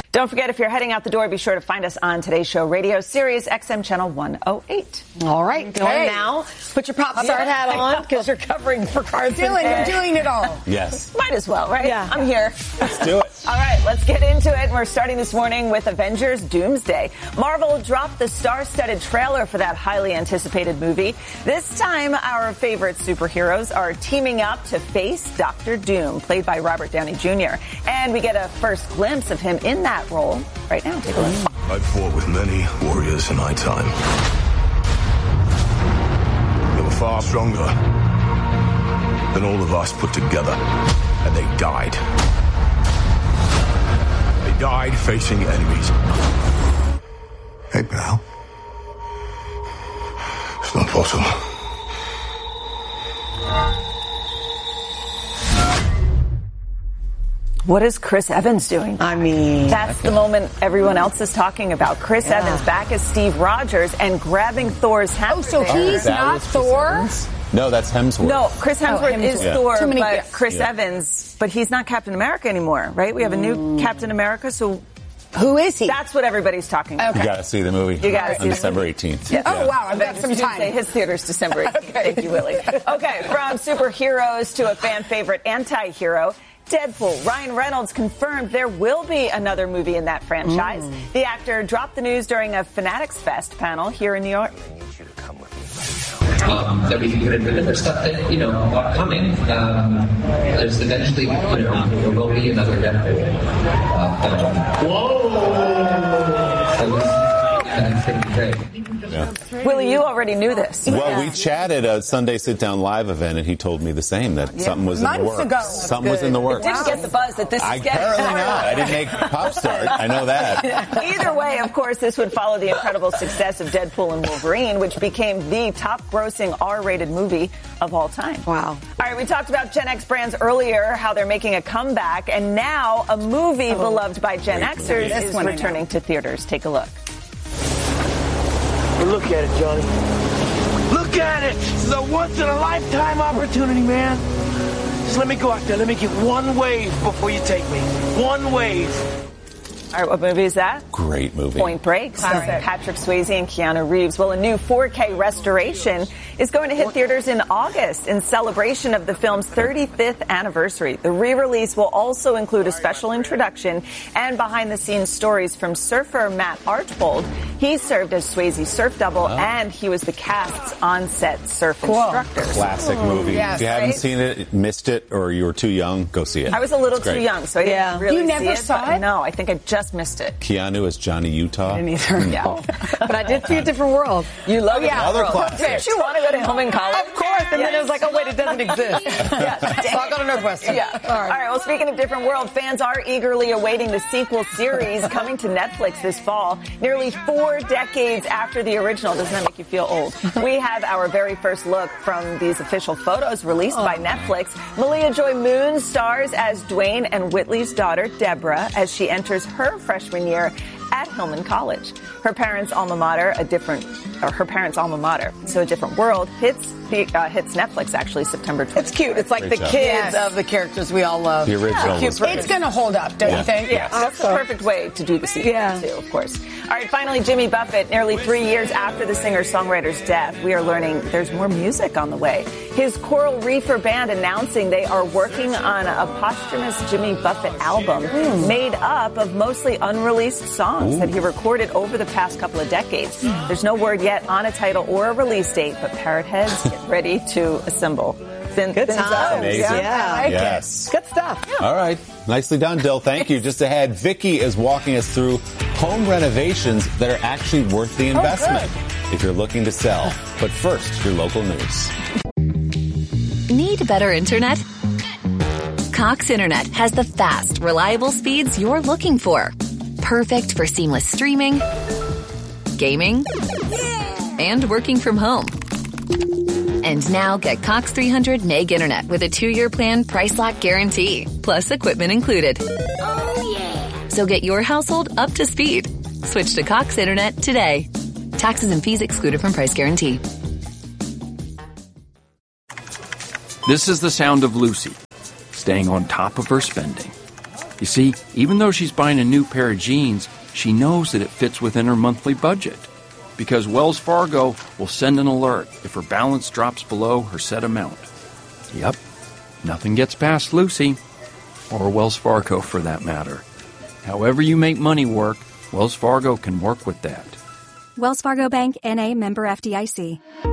Don't forget, if you're heading out the door, be sure to find us on Today's Show Radio, Sirius XM Channel 108. All right, going now. Put your pop star hat on because you're covering for Carson. Dylan, you're doing it all. Yes. Might as well, right? Yeah. I'm here. Let's do it. All right, let's get into it. We're starting this morning with Avengers Doomsday. Marvel dropped the star-studded trailer for that highly anticipated movie. This time, our favorite superheroes are teaming up to face Dr. Doom, played by Robert Downey Jr. And we get a first glimpse of him in that role right now. Take a look. I've fought with many warriors in my time. They were far stronger than all of us put together. And they died. They died facing enemies. Hey, pal. It's not possible. What is Chris Evans doing? I mean, That's the moment everyone else is talking about. Chris Evans back as Steve Rogers and grabbing Thor's hammer. Oh, so he's not Thor? No, that's Hemsworth. No, Chris Hemsworth is Yeah. Thor, Too many- but Chris Evans, but he's not Captain America anymore, right? We have a new Captain America, so Who is he? that's what everybody's talking about. You got to see the movie. You gotta see on the December 18th. Yeah. Oh, wow, I've got Avengers some Doomsday time. hits theaters December 18th. Thank you, Willie. Okay, from superheroes to a fan favorite anti-hero, Deadpool. Ryan Reynolds confirmed there will be another movie in that franchise. The actor dropped the news during a Fanatics Fest panel here in New York. That we can get into the stuff that, are coming. There's eventually, there will be another Deadpool. That's going to be great. Yeah. Willie, you already knew this. Well, we chatted at a Sunday Sit Down Live event, and he told me the same, that something was in the Months works. ago. Something was in the works. Didn't get the buzz that this is getting. Apparently not. I didn't make pop start. I know that. Either way, of course, this would follow the incredible success of Deadpool and Wolverine, which became the top-grossing R-rated movie of all time. Wow. All right, we talked about Gen X brands earlier, how they're making a comeback, and now a movie beloved by Gen Xers is returning to theaters. Take a look. Look at it, Johnny. Look at it! This is a once-in-a-lifetime opportunity, man. Just let me go out there. Let me get one wave before you take me. One wave. All right, what movie is that? Great movie. Point Break, starring Patrick Swayze and Keanu Reeves. Well, a new 4K restoration is going to hit theaters in August in celebration of the film's 35th anniversary. The re-release will also include a special introduction and behind-the-scenes stories from surfer Matt Archbold. He served as Swayze's surf double, and he was the cast's on-set surf instructor. Classic movie. Yes, if you haven't right? seen it, missed it, or you were too young, go see it. I was a little It's too great. young, so I didn't really You see never it. saw but it? No, I think I just missed it. Keanu as Johnny Utah. Yeah. But I did see A Different World. You love it. Another classic. Didn't you want to go to Hillman College? Of course. And then it was like, oh, wait, it doesn't exist. So I'll go to Northwestern. Yeah. All right. Well, speaking of Different World, fans are eagerly awaiting the sequel series coming to Netflix this fall. Nearly 4 decades after the original. Doesn't that make you feel old? We have our very first look from these official photos released by Netflix. Malia Joy Moon stars as Dwayne and Whitley's daughter, Deborah, as she enters her freshman year at Hillman College. Her parents' alma mater, A Different World, hits Netflix actually September 20th. It's cute. It's like Great the job. kids of the characters we all love. The original was great. It's going to hold up, don't you think? Yeah, that's the perfect way to do the sequel, too, of course. All right, finally, Jimmy Buffett. Nearly 3 years after the singer-songwriter's death, we are learning there's more music on the way. His Coral Reefer Band announcing they are working on a posthumous Jimmy Buffett album made up of mostly unreleased songs that he recorded over the past couple of decades. There's no word yet on a title or a release date, but Parrot Heads get ready to assemble. Good times. Amazing. Yeah. I like Yes. it. Good stuff. All right. Nicely done, Dill. Thank you. Just ahead, Vicky is walking us through home renovations that are actually worth the investment if you're looking to sell. But first, your local news. Need better internet? Cox Internet has the fast, reliable speeds you're looking for. Perfect for seamless streaming, gaming, and working from home. And now get Cox 300 meg internet with a 2-year plan price lock guarantee, plus equipment included. Oh, yeah. So get your household up to speed. Switch to Cox Internet today. Taxes and fees excluded from price guarantee. This is the sound of Lucy, staying on top of her spending. You see, even though she's buying a new pair of jeans, she knows that it fits within her monthly budget. Because Wells Fargo will send an alert if her balance drops below her set amount. Yep, nothing gets past Lucy, or Wells Fargo for that matter. However you make money work, Wells Fargo can work with that. Wells Fargo Bank, N.A., member FDIC.